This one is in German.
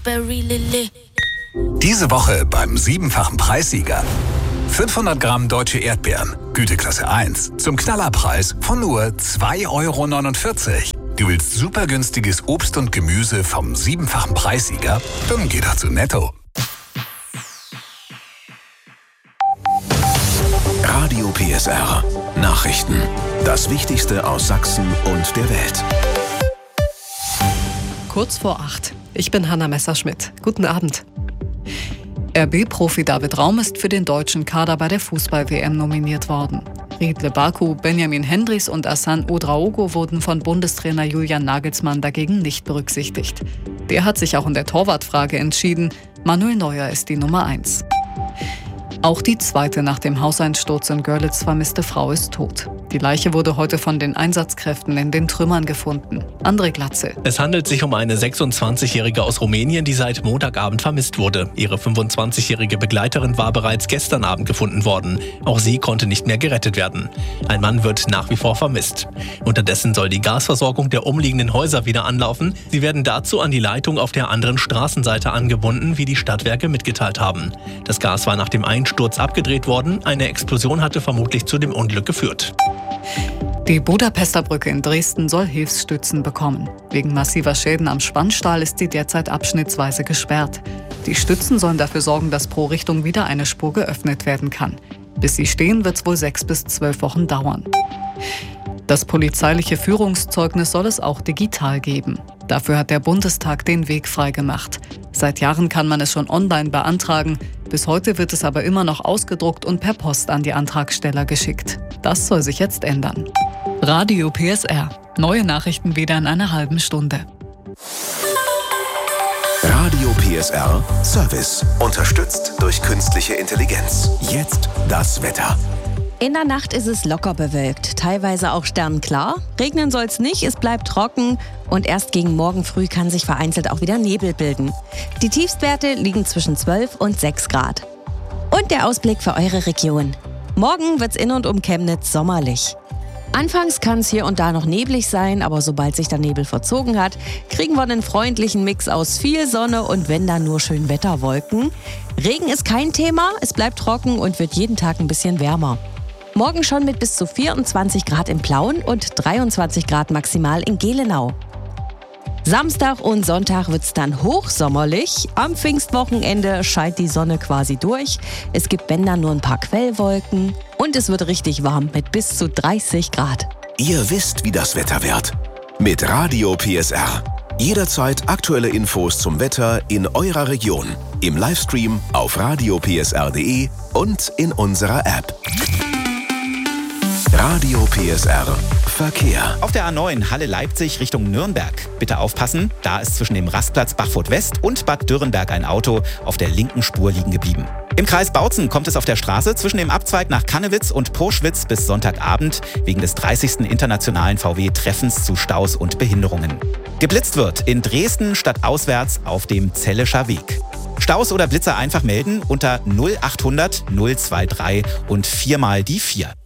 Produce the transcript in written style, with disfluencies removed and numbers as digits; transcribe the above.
Raspberry Lily. Diese Woche beim 7-fachen Preissieger. 500 Gramm deutsche Erdbeeren, Güteklasse 1, zum Knallerpreis von nur 2,49 €. Du willst super günstiges Obst und Gemüse vom 7-fachen Preissieger? Dann geh doch zu Netto. Radio PSR. Nachrichten. Das Wichtigste aus Sachsen und der Welt. Kurz vor 8. Ich bin Hanna Messerschmidt. Guten Abend. RB-Profi David Raum ist für den deutschen Kader bei der Fußball-WM nominiert worden. Riedle Baku, Benjamin Hendricks und Hassan Ouedraogo wurden von Bundestrainer Julian Nagelsmann dagegen nicht berücksichtigt. Der hat sich auch in der Torwartfrage entschieden. Manuel Neuer ist die Nummer 1. Auch die zweite nach dem Hauseinsturz in Görlitz vermisste Frau ist tot. Die Leiche wurde heute von den Einsatzkräften in den Trümmern gefunden. André Glatze. Es handelt sich um eine 26-Jährige aus Rumänien, die seit Montagabend vermisst wurde. Ihre 25-jährige Begleiterin war bereits gestern Abend gefunden worden. Auch sie konnte nicht mehr gerettet werden. Ein Mann wird nach wie vor vermisst. Unterdessen soll die Gasversorgung der umliegenden Häuser wieder anlaufen. Sie werden dazu an die Leitung auf der anderen Straßenseite angebunden, wie die Stadtwerke mitgeteilt haben. Das Gas war nach dem Einsturz abgedreht worden. Eine Explosion hatte vermutlich zu dem Unglück geführt. Die Budapester Brücke in Dresden soll Hilfsstützen bekommen. Wegen massiver Schäden am Spannstahl ist sie derzeit abschnittsweise gesperrt. Die Stützen sollen dafür sorgen, dass pro Richtung wieder eine Spur geöffnet werden kann. Bis sie stehen, wird es wohl 6 bis 12 Wochen dauern. Das polizeiliche Führungszeugnis soll es auch digital geben. Dafür hat der Bundestag den Weg freigemacht. Seit Jahren kann man es schon online beantragen. Bis heute wird es aber immer noch ausgedruckt und per Post an die Antragsteller geschickt. Das soll sich jetzt ändern. Radio PSR. Neue Nachrichten wieder in einer halben Stunde. Radio PSR Service. Unterstützt durch künstliche Intelligenz. Jetzt das Wetter. In der Nacht ist es locker bewölkt, teilweise auch sternklar. Regnen soll es nicht, es bleibt trocken und erst gegen morgen früh kann sich vereinzelt auch wieder Nebel bilden. Die Tiefstwerte liegen zwischen 12 und 6 Grad. Und der Ausblick für eure Region. Morgen wird's in und um Chemnitz sommerlich. Anfangs kann es hier und da noch neblig sein, aber sobald sich der Nebel verzogen hat, kriegen wir einen freundlichen Mix aus viel Sonne und wenn dann nur Schönwetterwolken. Regen ist kein Thema, es bleibt trocken und wird jeden Tag ein bisschen wärmer. Morgen schon mit bis zu 24 Grad im Plauen und 23 Grad maximal in Gelenau. Samstag und Sonntag wird's dann hochsommerlich. Am Pfingstwochenende scheint die Sonne quasi durch. Es gibt wenn dann nur ein paar Quellwolken und es wird richtig warm mit bis zu 30 Grad. Ihr wisst, wie das Wetter wird. Mit Radio PSR. Jederzeit aktuelle Infos zum Wetter in eurer Region. Im Livestream auf radiopsr.de und in unserer App. Radio PSR Verkehr. Auf der A9 Halle-Leipzig Richtung Nürnberg. Bitte aufpassen, da ist zwischen dem Rastplatz Bachfurt West und Bad Dürrenberg ein Auto auf der linken Spur liegen geblieben. Im Kreis Bautzen kommt es auf der Straße zwischen dem Abzweig nach Kannewitz und Poschwitz bis Sonntagabend wegen des 30. internationalen VW-Treffens zu Staus und Behinderungen. Geblitzt wird in Dresden stadtauswärts auf dem Zellischer Weg. Staus oder Blitzer einfach melden unter 0800 023 und 4 mal die 4.